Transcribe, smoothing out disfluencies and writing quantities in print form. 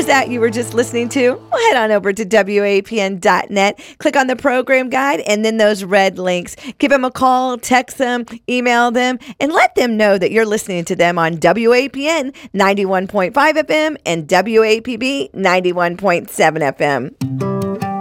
was that you were just listening to? Well, head on over to WAPN.net, click on the program guide, and then those red links. Give them a call, text them, email them, and let them know that you're listening to them on WAPN 91.5 FM and WAPB 91.7 FM.